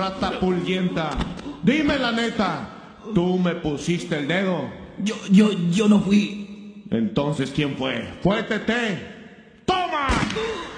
rata pulguienta. Dime la neta, ¿tú me pusiste el dedo? Yo no fui. Entonces, ¿quién fue? ¡Fue Tete! ¡Toma!